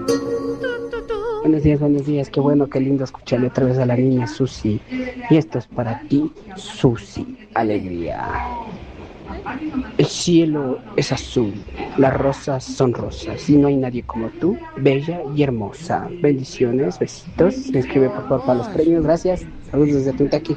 Buenos días, qué bueno, qué lindo escucharle otra vez a la niña Susi. Y esto es para ti, Susi, alegría. El cielo es azul, las rosas son rosas y no hay nadie como tú, bella y hermosa. Bendiciones, besitos. Se inscribe por favor para los premios, gracias. Saludos desde Kentucky.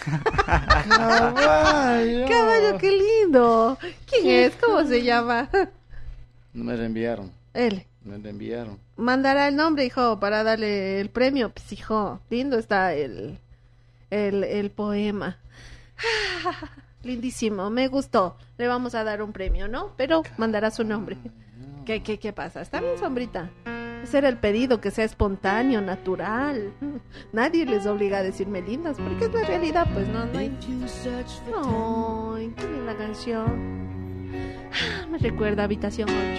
Caballo, qué lindo. ¿Quién es? ¿Cómo se llama? No me reenviaron. Él. Me reenviaron. Mandará el nombre, hijo, para darle el premio. Pues, hijo, lindo está el poema. Lindísimo, me gustó. Le vamos a dar un premio, ¿no? Pero mandará su nombre. ¿Qué pasa? Está bien, Sombrita. Ese era el pedido, que sea espontáneo, natural. Nadie les obliga a decirme lindas, porque es la realidad, pues no hay. Ay, qué linda canción. Me recuerda a Habitación 8.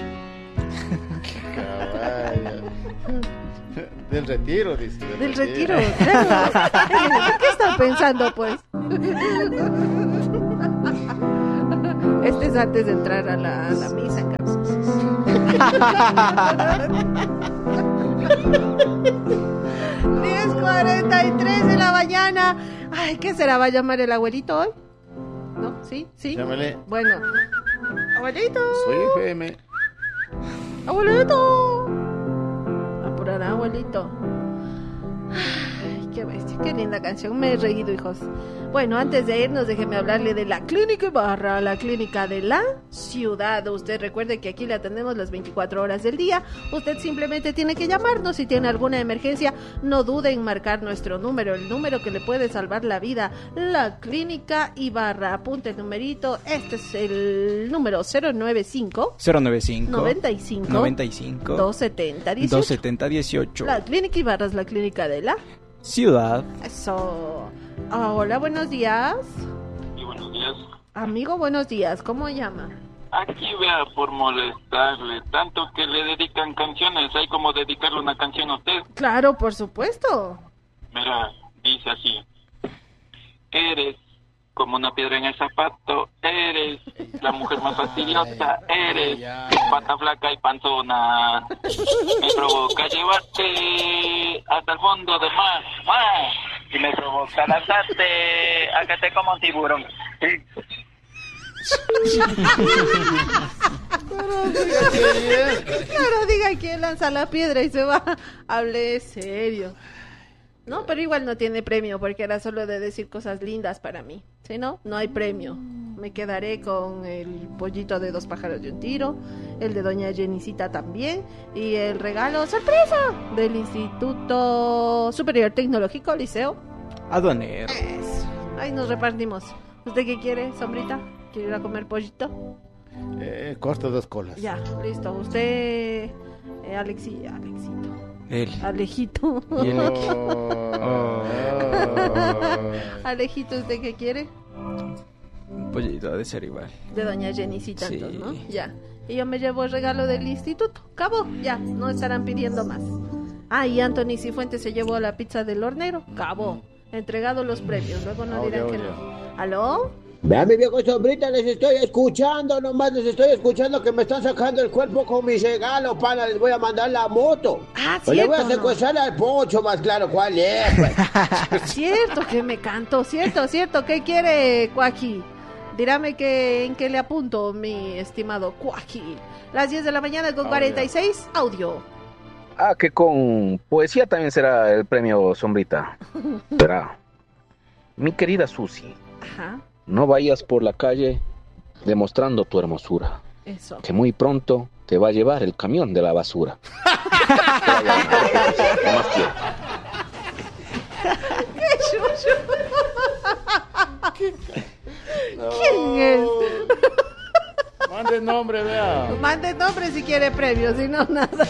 Caballo. Del retiro, dice. Del retiro, claro. ¿Qué están pensando, pues? Este es antes de entrar a la misa, cabrón. 10:43 de la mañana. Ay, ¿qué será? ¿Va a llamar el abuelito hoy? ¿No? ¿Sí? Llámale. Bueno. Abuelito. Soy FM. Abuelito. Apurará, abuelito. Ay, qué bestia, qué linda canción. Me he reído, hijos. Bueno, antes de irnos, déjeme hablarle de la Clínica Ibarra, la clínica de la ciudad. Usted recuerde que aquí le atendemos las 24 horas del día. Usted simplemente tiene que llamarnos si tiene alguna emergencia. No dude en marcar nuestro número, el número que le puede salvar la vida. La Clínica Ibarra. Apunte el numerito. Este es el número 095 95 270 18. La Clínica Ibarra es la clínica de la ciudad. Eso. Hola, buenos días. Sí, buenos días. Amigo, buenos días. ¿Cómo llama? Aquí vea por molestarle, tanto que le dedican canciones, hay como dedicarle una canción a usted. Claro, por supuesto. Mira, dice así: eres como una piedra en el zapato, eres la mujer más fastidiosa, eres pata flaca y panzona. Me provoca llevarte hasta el fondo del mar, y me provoca lanzarte a que te coma un tiburón. Claro, diga quién lanza la piedra y se va. Hable serio. No, pero igual no tiene premio porque era solo de decir cosas lindas para mí. ¿Sí, no? No hay premio. Me quedaré con el pollito de 2 pájaros de un tiro, el de doña Jenicita también, y el regalo sorpresa del Instituto Superior Tecnológico Liceo Aduanero. Ahí nos repartimos. ¿Usted qué quiere, Sombrita? ¿Quiere ir a comer pollito? Corto 2 colas. Ya, listo. Usted, Alexito. Él. Alejito. Y él. Alejito, ¿usted qué quiere? Un pollito de ser igual. De doña Jenicita, Sí. entonces, ¿no? Ya. Y yo me llevo el regalo del instituto. Cabo, ya, no estarán pidiendo más. Ah, y Anthony Cifuentes se llevó la pizza del hornero. Cabo, entregado los premios. Luego no dirán que no. ¿Aló? Vean, mi viejo Sombrita, les estoy escuchando, nomás les estoy escuchando que me están sacando el cuerpo con mis regalos, pana, les voy a mandar la moto. Ah, pues le voy a cierto, secuestrar al Pocho, más claro, ¿cuál es? Pues? Cierto que me canto, cierto. ¿Qué quiere, Cuaji? Dígame en qué le apunto, mi estimado Cuaji. Las 10 de la mañana con 46, audio. Ah, que con poesía también será el premio Sombrita. Será. Mi querida Susi. Ajá. No vayas por la calle demostrando tu hermosura. Eso. Que muy pronto te va a llevar el camión de la basura. ¿Qué más quieres? ¿Quién es? Mande nombre, vea. Mande nombre si quiere premio, si no, nada.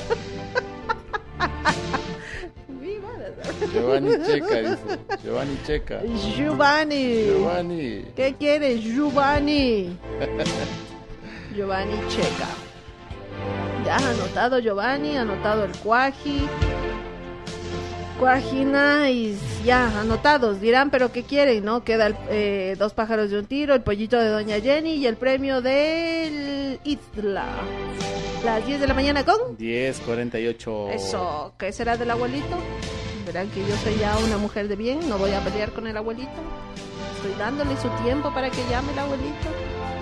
Giovanni Checa, dice. Giovanni Checa. Giovanni. ¿Qué quieres, Giovanni? Giovanni Checa. Ya, anotado Giovanni, anotado el Cuaji. Cuaji Nice. Ya, anotados. Dirán, pero ¿qué quieren? ¿No? Queda el 2 pájaros de un tiro, el pollito de doña Jenny y el premio del Isla. Las 10 de la mañana con... 10:48. Eso, ¿qué será del abuelito? Verán que yo soy ya una mujer de bien, no voy a pelear con el abuelito. Estoy dándole su tiempo para que llame el abuelito.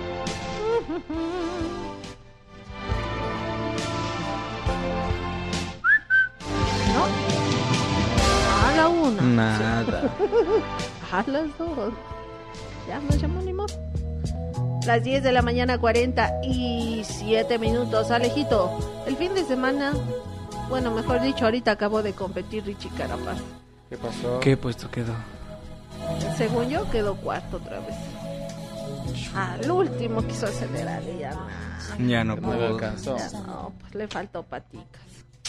¿No? A la una. Nada. A las 2. Ya no llamó ni más. Las 10 de la mañana, 47 minutos. Alejito, el fin de semana, bueno, mejor dicho, ahorita acabó de competir Richie Carapaz. ¿Qué pasó? ¿Qué puesto quedó? Según yo, quedó cuarto otra vez. Al último quiso acelerar y ya no. Ya no No le puedo. alcanzó. Ya no, pues le faltó paticas.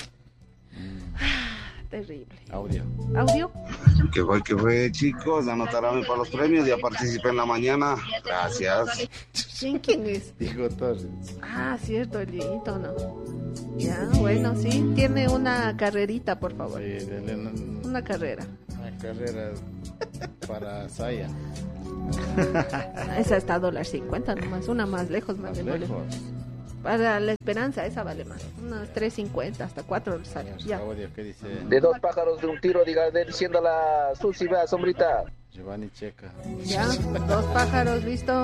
Terrible. Audio. ¿Audio? Que fue, chicos, anotarme para los premios, ya participé en la mañana. Gracias. ¿Quién es? Dijo Torres. Ah, cierto, el Dieguito, ¿no? Ya, bueno, sí, tiene una carrerita, por favor. Sí, dele Una carrera. una carrera para Saya. Esa está a $1.50 nomás, una más lejos, más Más vale. lejos. Para la Esperanza, esa vale más. Unas 3.50, hasta 4 sale. Ya. Audio, ¿qué dice? De dos pájaros de un tiro, diga, diciendo a la Susi, vea, sombrita. Giovanni Checa. Ya, 2 pájaros, listo.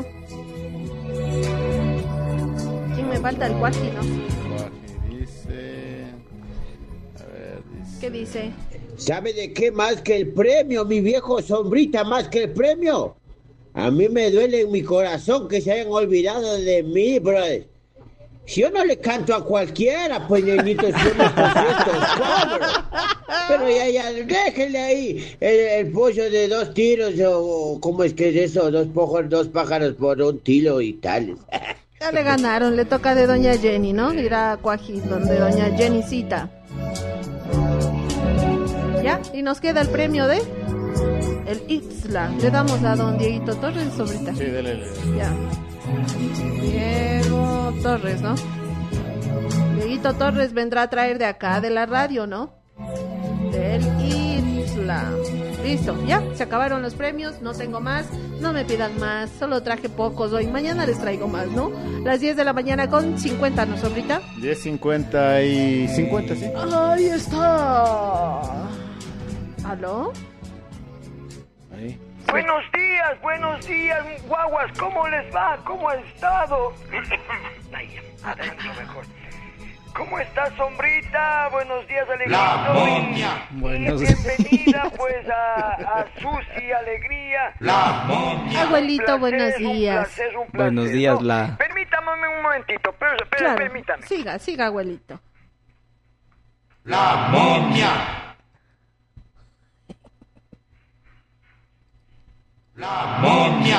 ¿Quién me falta? El Cuaji, ¿no? Guaji dice. A ver, dice. ¿Qué dice? ¿Sabe de qué más que el premio, mi viejo sombrita, más que el premio? A mí me duele en mi corazón que se hayan olvidado de mí, brother. Si yo no le canto a cualquiera, pues ñeñito, si yo me concierto, cobro. Pero ya, déjenle ahí el pollo de 2 tiros, o ¿cómo es que es eso? 2 pájaros por un tiro y tal. Ya le ganaron, le toca de doña Jenny, ¿no? Irá a Cuaji, donde doña Jennycita. ¿Ya? Y nos queda el premio de... el Ixla. Le damos a don Dieguito Torres, sobrita. Sí, dele. Ya. Diego Torres, ¿no? Dieguito Torres vendrá a traer de acá, de la radio, ¿no? Del Isla. Listo, ya, se acabaron los premios, no tengo más, no me pidan más, solo traje pocos hoy, mañana les traigo más, ¿no? Las 10 de la mañana con 50, ¿no, sobrita? 10:50 y 50, sí. Ahí está. ¿Aló? Ahí. Buenos días, guaguas, ¿cómo les va? ¿Cómo ha estado? Ahí, adentro mejor. ¿Cómo estás, sombrita? Buenos días, Alegrito. La momia. Buenos días. Bienvenida, pues, a Susi Alegría. La momia. Abuelito, buenos días. Un placer. Buenos días, No, la... Permítame un momentito, pero Claro. permítame. Siga, abuelito. La momia. La momia.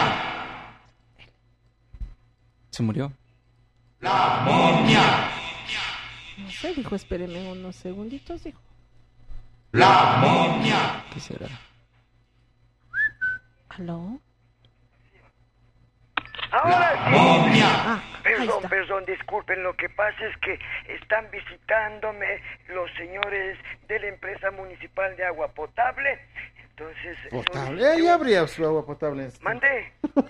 ¿Se murió? La momia. No sé, dijo, espéreme unos segunditos, dijo. La momia. ¿Qué será? ¿Aló? Ahora sí. Ah, ahí está. Perdón, disculpen, lo que pasa es que están visitándome los señores de la empresa municipal de agua potable. Entonces... Potable. Ahí habría su agua potable. Mande.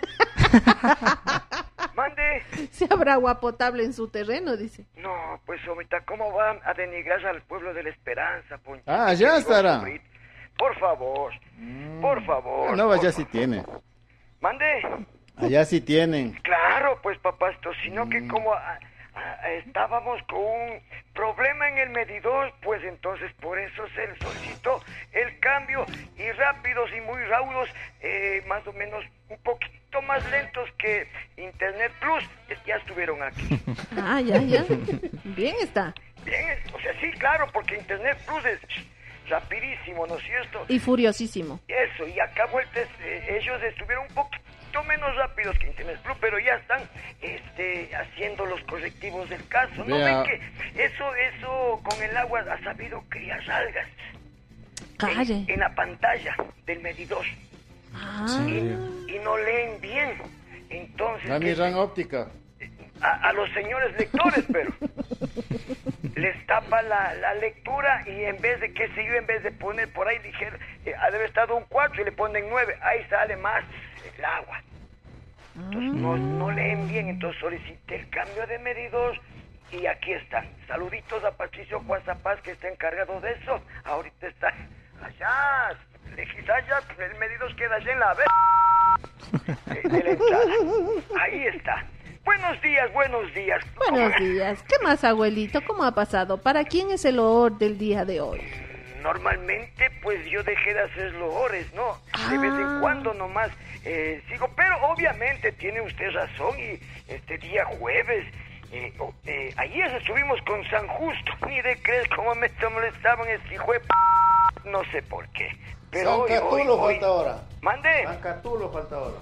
Mande. Si habrá agua potable en su terreno, dice. No, pues ahorita, ¿cómo van a denigrar al pueblo de la Esperanza, Ponchito? Ah, ya estará. Por favor, por favor. No, por allá sí favor. tiene. Mande. Allá sí tienen. Claro, pues papastro, sino que como estábamos con un problema en el medidor, pues entonces por eso se solicitó el cambio y rápidos y muy raudos, más o menos un poquito más lentos que Internet Plus, ya estuvieron aquí. Ah, ya. Bien está. Bien, o sea, sí, claro, porque Internet Plus es rapidísimo, ¿no es cierto? Y furiosísimo. Eso, y acabó el test, ellos estuvieron un poquito menos rápidos que Internet Plus, pero ya están haciendo los correctivos del caso. ¿No Vea. ven que eso con el agua ha sabido criar algas? Calle. En la pantalla del medidor. Ah, Y no leen bien. Entonces, La Mirran óptica. a los señores lectores, pero les tapa la lectura y en vez de poner por ahí ligero, debe estar un 4 y le ponen 9, ahí sale más el agua. Entonces no leen bien, entonces solicité el cambio de medidor y aquí están. Saluditos a Patricio Guasapaz, que está encargado de eso. Ahorita está allá, allá, el medidos queda allá en la vez de la entrada. Ahí está. Buenos días, buenos días. Buenos días. ¿Qué más, abuelito? ¿Cómo ha pasado? ¿Para quién es el loor del día de hoy? Normalmente, pues yo dejé de hacer loores, ¿no? De vez en cuando nomás sigo, pero obviamente tiene usted razón y este día jueves, ayer estuvimos con San Justo, ni de creer cómo me molestaban este hijo de no sé por qué. Pero San Catulo falta ahora. ¿Mande? San Catulo falta ahora.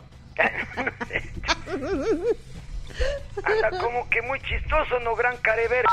Anda como que muy chistoso, ¿no? Gran carever.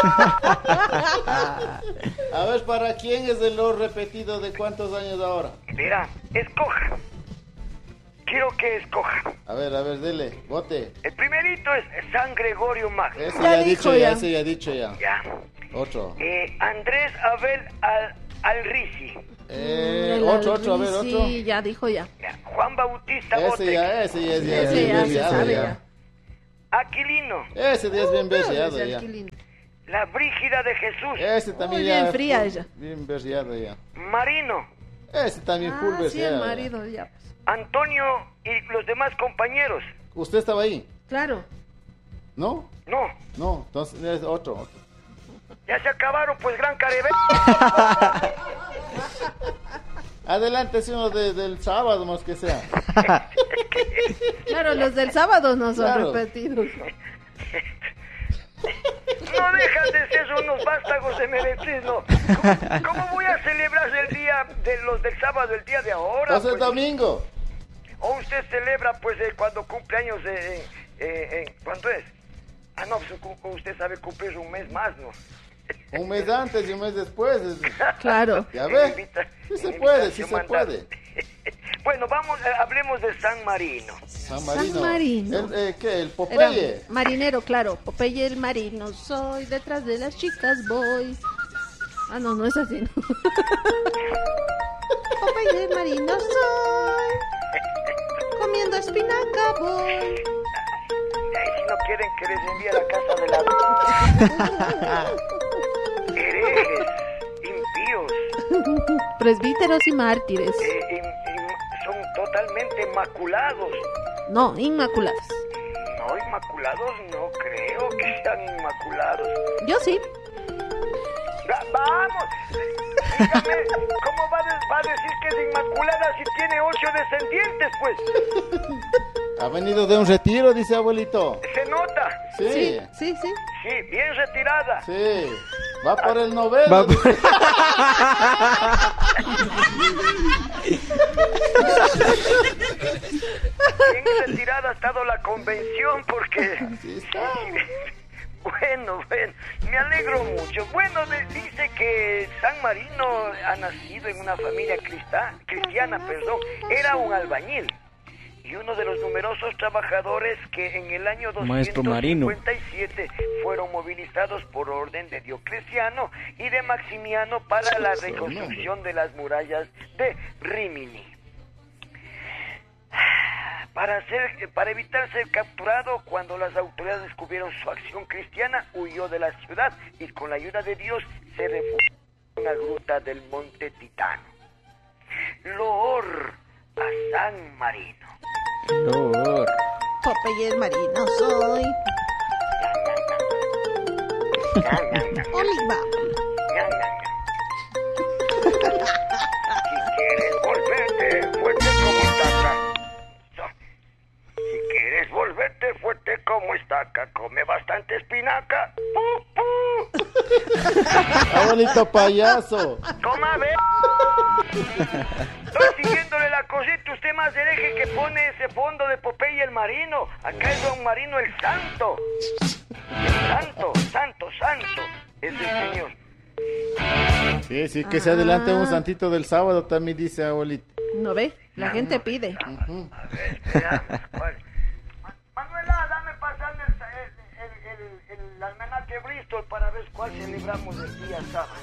A ver, ¿para quién es el lo repetido de cuántos años ahora? Mira, escoja. Quiero que escoja. A ver, dele, vote. El primerito es San Gregorio Magno. Ese ya ha dicho ya, ese ya ha dicho ya. Ya. Otro. Andrés Abel Alrici. Otro, a ver, otro. Sí, ya dijo ya. Juan Bautista Ese Bote. ya es Ese bien ya se berreado sabe ya. ya. Aquilino. Ese ya es bien berreado Ese ya. Aquilino. La Brígida de Jesús. Ese también Muy ya. bien fría ella. Bien berreado ya. Marino. Ese también full Sí, el berreado. marido, ya. Pues. Antonio y los demás compañeros. ¿Usted estaba ahí? Claro. ¿No? No. No, entonces es otro. Ya se acabaron, pues, gran carever. Adelante, si uno del sábado, más que sea. Claro, los del sábado no son Claro. repetidos. No dejan de ser unos vástagos de merecismo. ¿Cómo voy a celebrar el día de los del sábado, el día de ahora? Entonces el Pues, domingo. o usted celebra, pues, cuando cumple años, ¿cuánto es? Ah, no, pues usted sabe cumplir un mes más, ¿no? Un mes antes y un mes después. Claro. ¿Ya ve? Sí se puede, sí se puede. Bueno, hablemos de San Marino. San Marino. Marino. ¿Qué? ¿El Popeye? Era marinero, claro. Popeye el marino soy, detrás de las chicas voy. Ah, no es así, ¿no? Popeye el marino soy, comiendo espinaca voy. Si no quieren que les envíe a la casa de la... Herejes, impíos. Presbíteros y mártires. Son totalmente maculados. No, inmaculados. No, inmaculados no creo que sean inmaculados. Yo sí. Vamos, dígame, ¿cómo va a decir que es inmaculada si tiene 8 descendientes, pues? Ha venido de un retiro, dice abuelito. Se nota. Sí. Sí. Sí, bien retirada. Sí. Va por el noveno. Va por- Bien retirada ha estado la convención porque... Sí está. Bueno, me alegro mucho. Bueno, dice que San Marino ha nacido en una familia cristiana, era un albañil y uno de los numerosos trabajadores que en el año Maestro Marino. 257 fueron movilizados por orden de Diocleciano y de Maximiano para la reconstrucción de las murallas de Rímini. Para evitar ser capturado, cuando las autoridades descubrieron su acción cristiana, huyó de la ciudad y con la ayuda de Dios se refugió en una gruta del monte Titano. Loor a San Marino. Loor. Popeye el marino soy. Oliva. Si quieres volverte fuerte como estaca. Si quieres volverte fuerte como estaca, come bastante espinaca. Abuelito payaso. Toma, ve. Estoy siguiéndole la cosita. Usted más hereje que pone ese fondo de Popeye el Marino. Acá es Don Marino el Santo. Santo. Es el señor. Sí, que se adelante un santito del sábado, también dice abuelito. ¿No ve? La gente pide. A ver, espera. Manuela, dame pasando el almanaque Bristol para ver cuál celebramos el día sábado.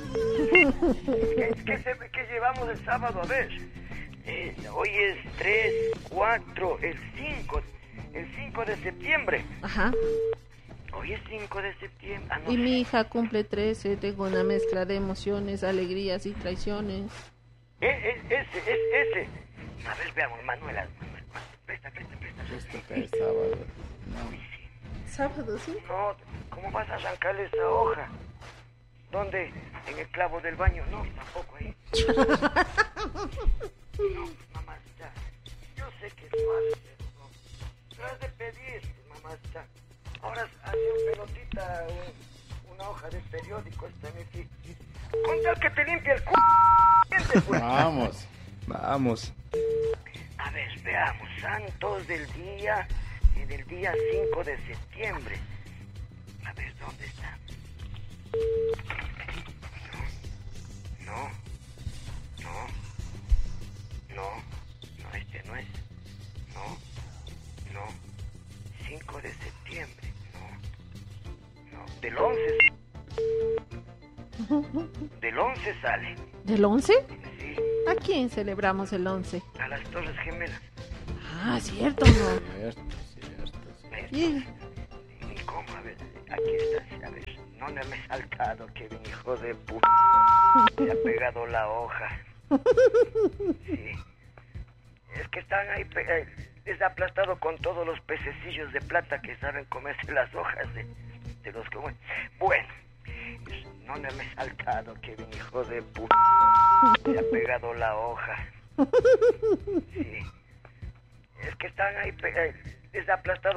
¿Qué llevamos el sábado? A ver. Hoy es 3, 4, el 5 de septiembre. Ajá. Hoy es 5 de septiembre. Ah, no Y sé. mi hija cumple 13, tengo una mezcla de emociones, alegrías y traiciones. Ese. A ver, veamos, Manuela. Presta. Esto cae sábado. ¿Sábado, sí? No, ¿cómo vas a arrancarle esa hoja? ¿Dónde? ¿En el clavo del baño? No, tampoco ahí. No, mamacita. Yo sé que tú haces eso. Tú has de pedir, mamacita. Ahora hace un pelotita, una hoja de periódico. Está aquí. Con tal que te limpie el pues. Vamos. Vamos. A ver, veamos. Santos del día 5 de septiembre. A ver, ¿dónde está? No, este no es. No. 5 de septiembre. No. Del 11. Del 11 sale. ¿Del 11? Sí, ¿A quién celebramos el 11? a las Torres Gemelas. Ah, cierto, ¿no? Cierto. ¿Y ¿Y cómo? A ver, aquí está. A ver, no me he saltado, que mi hijo de puta se ha pegado la hoja. Sí. Es que están ahí, es aplastado con todos los pececillos de plata que saben comerse las hojas de los que... Bueno, no me he saltado, que mi hijo de puta se ha pegado la hoja. Sí. Es que están ahí, es aplastado